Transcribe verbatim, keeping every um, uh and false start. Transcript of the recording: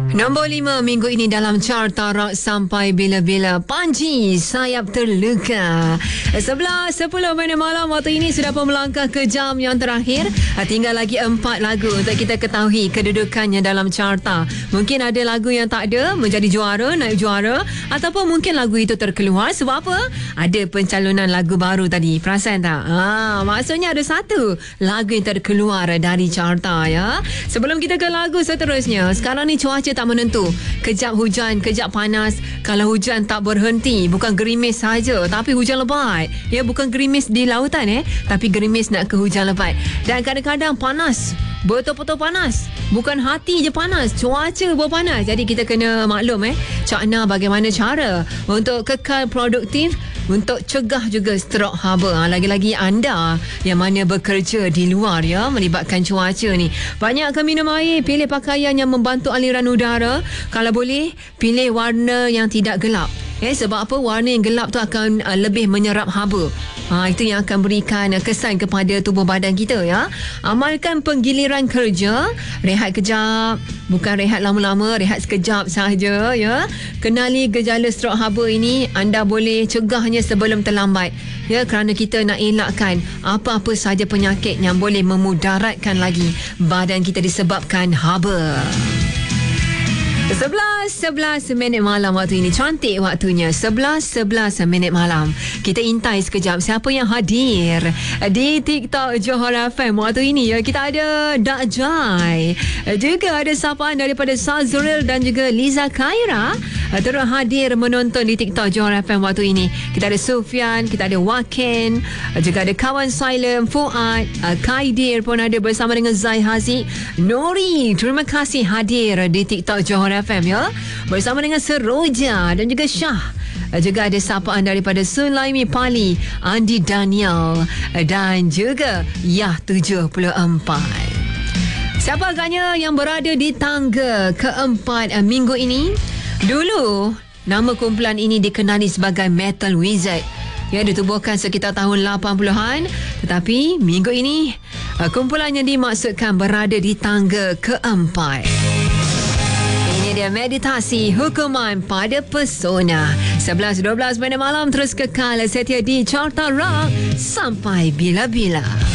Nombor lima minggu ini dalam carta rock sampai bila-bila. Panji Sayap Terluka. Sebelas sepuluh minit malam waktu ini sudah pun melangkah ke jam yang terakhir. Tinggal lagi empat lagu untuk kita ketahui kedudukannya dalam carta. Mungkin ada lagu yang tak ada menjadi juara, naik juara, ataupun mungkin lagu itu terkeluar. Sebab apa? Ada pencalonan lagu baru tadi. Perasan tak? Ah, maksudnya ada satu lagu yang terkeluar dari carta ya. Sebelum kita ke lagu seterusnya, sekarang ni cuaca tak menentu. Kejap hujan, kejap panas. Kalau hujan tak berhenti, bukan gerimis saja, tapi hujan lebat. Ya, bukan gerimis di lautan eh, tapi gerimis nak ke hujan lebat. Dan kadang-kadang panas. Betul-betul panas. Bukan hati je panas, cuaca pun panas. Jadi kita kena maklum eh, cakna bagaimana cara untuk kekal produktif, untuk cegah juga strok haba. Ha, lagi-lagi anda yang mana bekerja di luar ya, melibatkan cuaca ni. Banyakkan minum air, pilih pakaian yang membantu aliran udara. Kalau boleh, pilih warna yang tidak gelap. Eh, sebab apa? Warna yang gelap tu akan uh, lebih menyerap haba. Ha, itu yang akan berikan uh, kesan kepada tubuh badan kita ya. Amalkan penggiliran kerja, rehat kejap, bukan rehat lama-lama, rehat sekejap sahaja ya. Kenali gejala strok haba ini, anda boleh cegahnya sebelum terlambat. Ya, kerana kita nak elakkan apa-apa sahaja penyakit yang boleh memudaratkan lagi badan kita disebabkan haba. Sebelas sebelas minit malam waktu ini. Cantik waktunya. Sebelas sebelas minit malam. Kita intai sekejap siapa yang hadir di TikTok Johor F M waktu ini ya. Kita ada Dak Jai, juga ada sapaan daripada Sazril dan juga Liza Khaira terus hadir menonton di TikTok Johor F M waktu ini. Kita ada Sufian, kita ada Waken, juga ada kawan Silent, Fuad, Kaidir pun ada bersama dengan Zai Haziq. Nori, terima kasih hadir di TikTok Johor F M ya, bersama dengan Seroja dan juga Syah. Juga ada sapaan daripada Sulaimi Pali, Andi Daniel dan juga Yah tujuh puluh empat. Siapa agaknya yang berada di tangga keempat uh, minggu ini? Dulu nama kumpulan ini dikenali sebagai Metal Wizard. Ya, ditubuhkan sekitar tahun lapan puluhan, tetapi minggu ini uh, kumpulan yang dimaksudkan berada di tangga keempat. Ini dia Meditasi Hukuman pada Pesona. Sebelas dua belas minit malam terus kekal setia di Carta Rock sampai bila-bila.